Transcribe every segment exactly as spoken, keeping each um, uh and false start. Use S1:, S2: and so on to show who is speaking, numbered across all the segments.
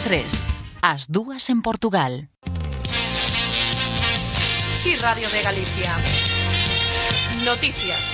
S1: tres, as dúas en Portugal.
S2: Sí, Radio de Galicia. Noticias.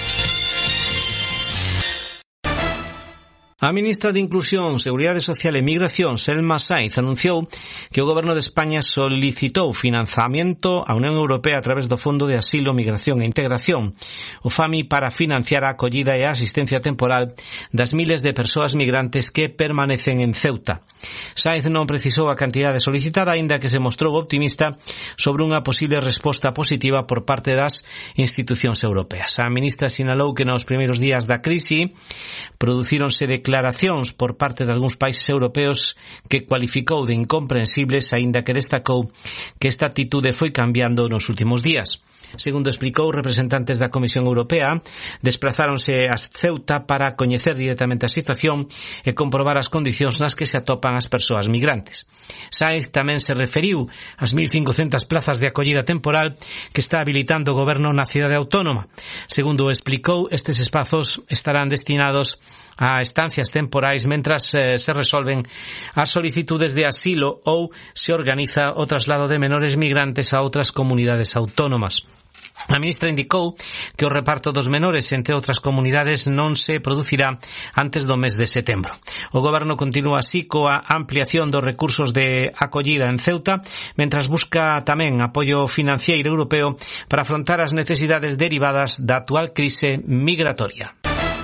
S3: A ministra de Inclusión, Seguridade Social e Migración, Selma Sainz, anunciou que o Goberno de España solicitou financiamento á Unión Europea a través do Fondo de Asilo, Migración e Integración, o FAMI, para financiar a acollida e a asistencia temporal das miles de persoas migrantes que permanecen en Ceuta. Sainz non precisou a cantidade solicitada, aínda que se mostrou optimista sobre unha posible resposta positiva por parte das institucións europeas. A ministra sinalou que nos primeiros días da crise producíronse declaracións por parte de algúns países europeos que cualificou de incomprensibles, aínda que destacou que esta actitude foi cambiando nos últimos días. Segundo explicou, representantes da Comisión Europea desplazáronse a Ceuta para coñecer directamente a situación e comprobar as condicións nas que se atopan as persoas migrantes. Sainz tamén se referiu ás mil cincocentas plazas de acollida temporal que está habilitando o Goberno na cidade autónoma. Segundo explicou, estes espazos estarán destinados a estancias temporais mentras eh, se resolven as solicitudes de asilo ou se organiza o traslado de menores migrantes a outras comunidades autónomas. A ministra indicou que o reparto dos menores entre outras comunidades non se producirá antes do mes de setembro. O Goberno continúa así coa ampliación dos recursos de acollida en Ceuta, mentras busca tamén apoio financiero europeo para afrontar as necesidades derivadas da actual crise migratoria.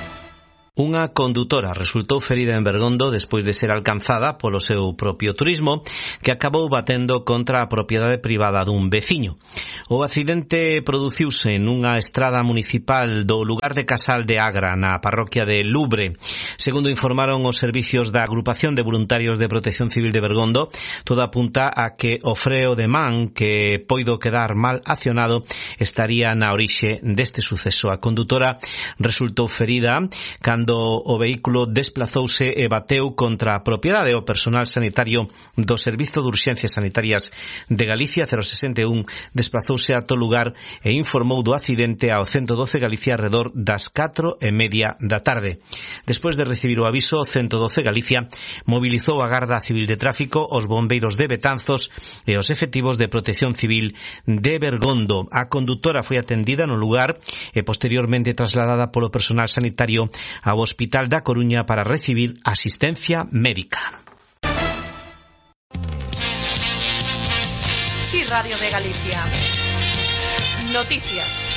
S3: Unha condutora resultou ferida en Bergondo despois de ser alcanzada polo seu propio turismo, que acabou batendo contra a propiedade privada dun veciño. O accidente produciuse nunha estrada municipal do lugar de Casal de Agra, na parroquia de Lubre. Segundo informaron os servicios da Agrupación de Voluntarios de Protección Civil de Bergondo, todo apunta a que o freo de man, que poido quedar mal accionado, estaría na orixe deste suceso. A condutora resultou ferida cando o vehículo desplazouse e bateu contra a propiedade. O personal sanitario do Servizo de Urxencias Sanitarias de Galicia cero sesenta e un desplazouse a todo lugar e informou do accidente ao ciento doce Galicia arredor das catro e media da tarde. Despois de recibir o aviso, o ciento doce Galicia mobilizou a Garda Civil de Tráfico, os bombeiros de Betanzos e os efectivos de Protección Civil de Bergondo. A condutora foi atendida no lugar e posteriormente trasladada polo personal sanitario ao Hospital da Coruña para recibir asistencia médica.
S2: Sí, Radio de Galicia. Noticias.